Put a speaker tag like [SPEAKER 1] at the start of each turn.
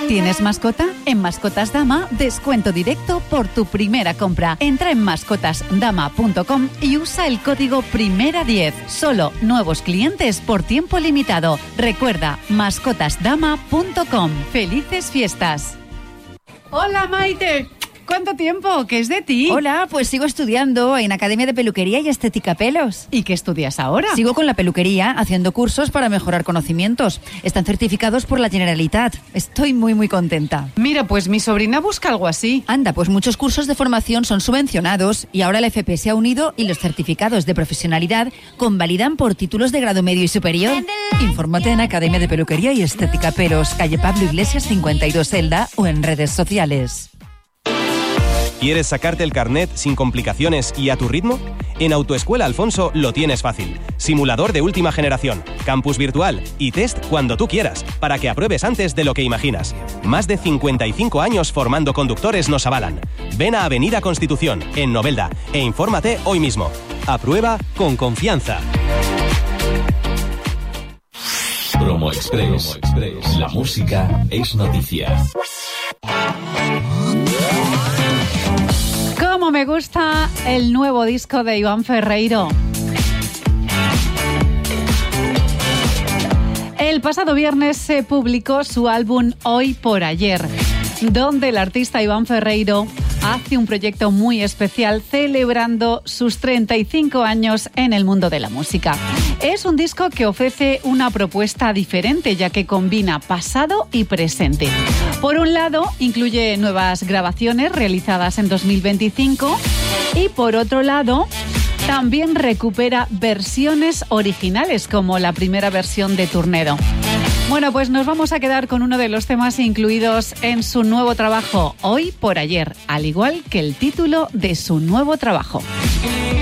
[SPEAKER 1] ¿Tienes mascota? En Mascotas Dama, descuento directo por tu primera compra. Entra en mascotasdama.com y usa el código PRIMERA10. Solo nuevos clientes por tiempo limitado. Recuerda, mascotasdama.com. ¡Felices fiestas! Hola, Maite. ¿Cuánto tiempo? ¿Qué es de ti?
[SPEAKER 2] Hola, pues sigo estudiando en Academia de Peluquería y Estética Pelos.
[SPEAKER 1] ¿Y qué estudias ahora?
[SPEAKER 2] Sigo con la peluquería, haciendo cursos para mejorar conocimientos. Están certificados por la Generalitat. Estoy muy contenta.
[SPEAKER 1] Mira, pues mi sobrina busca algo así.
[SPEAKER 2] Anda, pues muchos cursos de formación son subvencionados y ahora la FP se ha unido y los certificados de profesionalidad convalidan por títulos de grado medio y superior. Infórmate en Academia de Peluquería y Estética Pelos, calle Pablo Iglesias 52 Elda o en redes sociales.
[SPEAKER 3] ¿Quieres sacarte el carnet sin complicaciones y a tu ritmo? En Autoescuela Alfonso lo tienes fácil. Simulador de última generación, campus virtual y test cuando tú quieras, para que apruebes antes de lo que imaginas. Más de 55 años formando conductores nos avalan. Ven a Avenida Constitución, en Novelda, e infórmate hoy mismo. Aprueba con confianza.
[SPEAKER 4] Promo Express. La música es noticia.
[SPEAKER 1] Cómo me gusta el nuevo disco de Iván Ferreiro. El pasado viernes se publicó su álbum Hoy por Ayer, donde el artista Iván Ferreiro hace un proyecto muy especial celebrando sus 35 años en el mundo de la música. Es un disco que ofrece una propuesta diferente, ya que combina pasado y presente. Por un lado, incluye nuevas grabaciones realizadas en 2025 y por otro lado, también recupera versiones originales, como la primera versión de Tornado. Bueno, pues nos vamos a quedar con uno de los temas incluidos en su nuevo trabajo, Hoy por Ayer, al igual que el título de su nuevo trabajo.